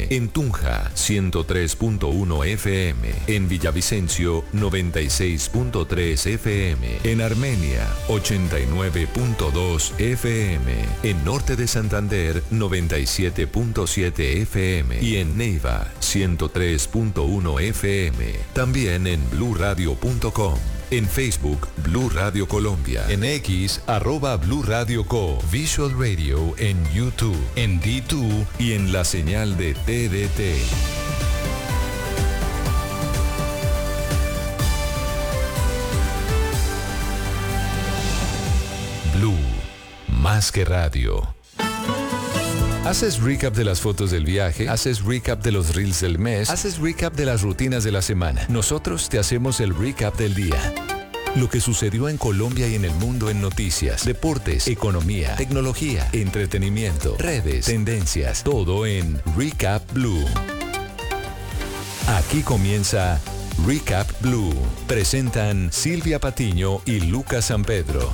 FM, en Tunja 103.1 FM, en Villavicencio 96.3 FM, en Armenia 89.2 FM, en Norte de Santander 97.7 FM y en Neiva 103.1 FM. También en bluradio.com. En Facebook, Blue Radio Colombia. En X, @Blue Radio Co. Visual Radio en YouTube, en D2 y en la señal de TDT. Blue, más que radio. ¿Haces recap de las fotos del viaje? ¿Haces recap de los reels del mes? ¿Haces recap de las rutinas de la semana? Nosotros te hacemos el recap del día. Lo que sucedió en Colombia y en el mundo en noticias, deportes, economía, tecnología, entretenimiento, redes, tendencias, todo en Recap Blue. Aquí comienza Recap Blue. Presentan Silvia Patiño y Lucas San Pedro.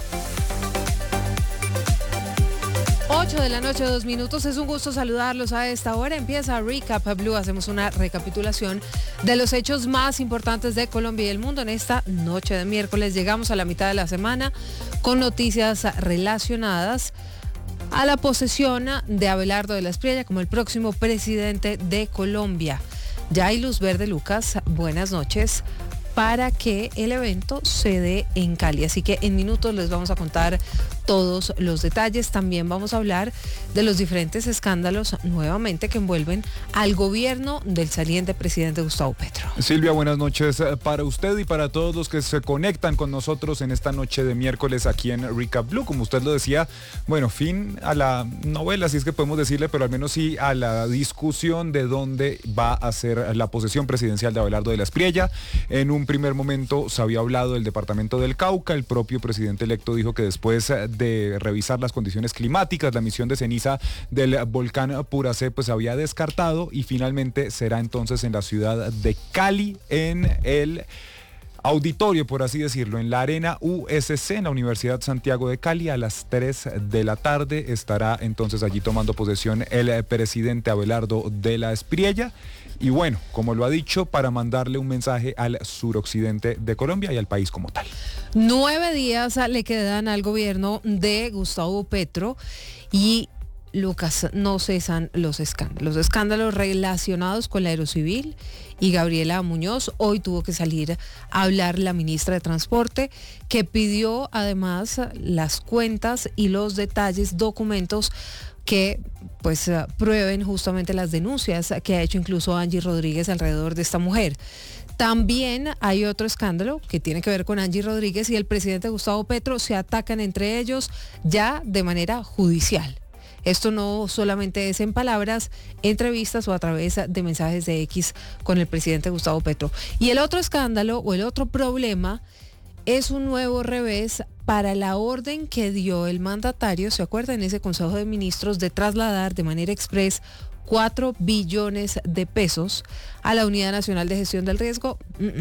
8 de la noche, 2 minutos. Es un gusto saludarlos a esta hora. Empieza Recap Blue. Hacemos una recapitulación de los hechos más importantes de Colombia y el mundo en esta noche de miércoles. Llegamos a la mitad de la semana con noticias relacionadas a la posesión de Abelardo de la Espriella como el próximo presidente de Colombia. Ya hay luz verde, Lucas. Buenas noches, para que el evento se dé en Cali. Así que en minutos les vamos a contar todos los detalles. También vamos a hablar de los diferentes escándalos nuevamente que envuelven al gobierno del saliente presidente Gustavo Petro. Silvia, buenas noches para usted y para todos los que se conectan con nosotros en esta noche de miércoles aquí en Recap Blue. Como usted lo decía, bueno, fin a la novela, si es que podemos decirle, pero al menos sí a la discusión de dónde va a ser la posesión presidencial de Abelardo de la Espriella. En un primer momento se había hablado del departamento del Cauca. El propio presidente electo dijo que después de revisar las condiciones climáticas, la emisión de ceniza del volcán Puracé pues se había descartado y finalmente será entonces en la ciudad de Cali, en el auditorio, por así decirlo, en la Arena USC, en la Universidad Santiago de Cali, a las 3 de la tarde. Estará entonces allí tomando posesión el presidente Abelardo de la Espriella. Y bueno, como lo ha dicho, para mandarle un mensaje al suroccidente de Colombia y al país como tal. 9 días le quedan al gobierno de Gustavo Petro y, Lucas, no cesan los escándalos relacionados con la Aerocivil y Gabriela Muñoz. Hoy tuvo que salir a hablar la ministra de Transporte, que pidió además las cuentas y los detalles, documentos que pues prueben justamente las denuncias que ha hecho incluso Angie Rodríguez alrededor de esta mujer. También hay otro escándalo que tiene que ver con Angie Rodríguez y el presidente Gustavo Petro. Se atacan entre ellos ya de manera judicial. Esto no solamente es en palabras, entrevistas o a través de mensajes de X con el presidente Gustavo Petro. Y el otro escándalo o el otro problema es un nuevo revés para la orden que dio el mandatario, ¿se acuerdan? En ese Consejo de Ministros, de trasladar de manera express 4 billones de pesos a la Unidad Nacional de Gestión del Riesgo.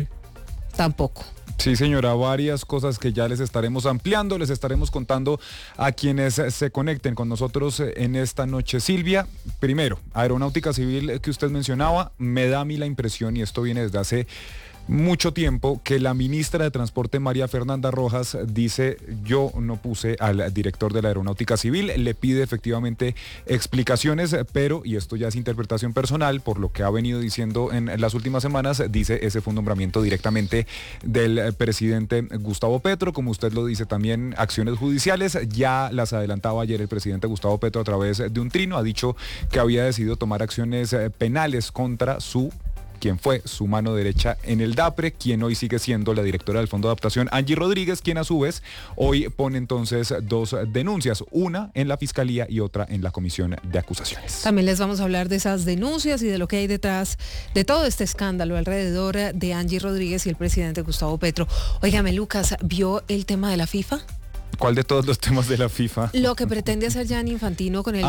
Tampoco. Sí, señora, varias cosas que ya les estaremos ampliando, les estaremos contando a quienes se conecten con nosotros en esta noche. Silvia, primero, Aeronáutica Civil que usted mencionaba, me da a mí la impresión, y esto viene desde hace mucho tiempo, que la ministra de Transporte, María Fernanda Rojas, dice: yo no puse al director de la Aeronáutica Civil. Le pide efectivamente explicaciones, pero, y esto ya es interpretación personal, por lo que ha venido diciendo en las últimas semanas, dice ese fue un nombramiento directamente del presidente Gustavo Petro. Como usted lo dice, también acciones judiciales, ya las adelantaba ayer el presidente Gustavo Petro a través de un trino. Ha dicho que había decidido tomar acciones penales contra quien fue su mano derecha en el DAPRE, quien hoy sigue siendo la directora del Fondo de Adaptación, Angie Rodríguez, quien a su vez hoy pone entonces 2 denuncias, una en la Fiscalía y otra en la Comisión de Acusaciones. También les vamos a hablar de esas denuncias y de lo que hay detrás de todo este escándalo alrededor de Angie Rodríguez y el presidente Gustavo Petro. Óigame, Lucas, ¿vio el tema de la FIFA? ¿Cuál de todos los temas de la FIFA? Lo que pretende hacer Gianni Infantino con el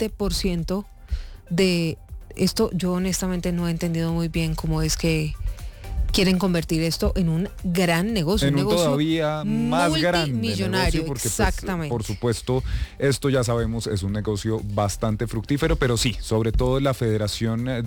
20% de... Esto yo honestamente no he entendido muy bien cómo es que quieren convertir esto en un gran negocio. En un negocio todavía más grande multimillonario, porque, exactamente. Pues, por supuesto, esto ya sabemos es un negocio bastante fructífero, pero sí, sobre todo la Federación